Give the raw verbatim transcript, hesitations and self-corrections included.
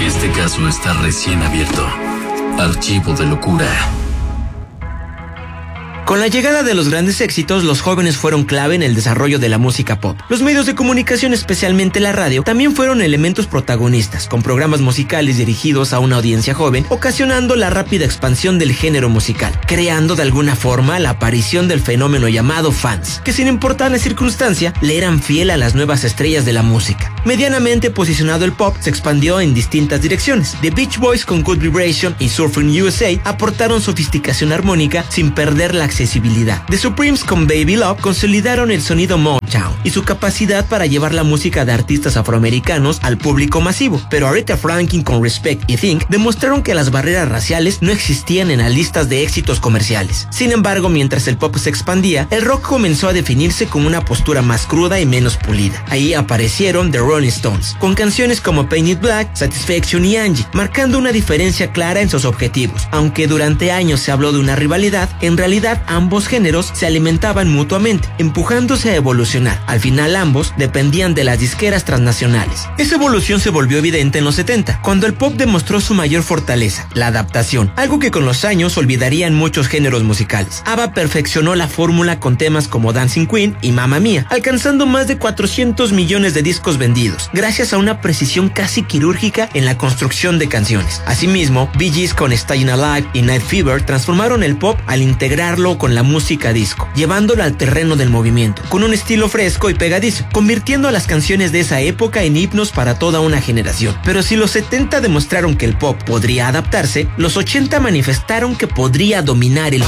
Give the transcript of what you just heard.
Este caso está recién abierto. Archivo de locura. Con la llegada de los grandes éxitos, los jóvenes fueron clave en el desarrollo de la música pop. Los medios de comunicación, especialmente la radio, también fueron elementos protagonistas, con programas musicales dirigidos a una audiencia joven, ocasionando la rápida expansión del género musical, creando de alguna forma la aparición del fenómeno llamado fans, que sin importar la circunstancia, le eran fiel a las nuevas estrellas de la música. Medianamente posicionado el pop se expandió en distintas direcciones. The Beach Boys con Good Vibration y Surfing U S A aportaron sofisticación armónica sin perder la accesibilidad. The Supremes con Baby Love consolidaron el sonido Motown y su capacidad para llevar la música de artistas afroamericanos al público masivo, pero Aretha Franklin con Respect y Think demostraron que las barreras raciales no existían en las listas de éxitos comerciales. Sin embargo, mientras el pop se expandía, el rock comenzó a definirse con una postura más cruda y menos pulida. Ahí aparecieron The Rolling Stones, con canciones como Paint It Black, Satisfaction y Angie, marcando una diferencia clara en sus objetivos. Aunque durante años se habló de una rivalidad, en realidad ambos géneros se alimentaban mutuamente, empujándose a evolucionar. Al final ambos dependían de las disqueras transnacionales. Esa evolución se volvió evidente en los setenta, cuando el pop demostró su mayor fortaleza, la adaptación, algo que con los años olvidarían muchos géneros musicales. ABBA perfeccionó la fórmula con temas como Dancing Queen y Mamma Mia, alcanzando más de cuatrocientos millones de discos vendidos, gracias a una precisión casi quirúrgica en la construcción de canciones. Asimismo, Bee Gees con Staying Alive y Night Fever transformaron el pop al integrarlo con la música disco, llevándolo al terreno del movimiento, con un estilo fresco y pegadizo, convirtiendo a las canciones de esa época en himnos para toda una generación. Pero si los setenta demostraron que el pop podría adaptarse, los ochenta manifestaron que podría dominar el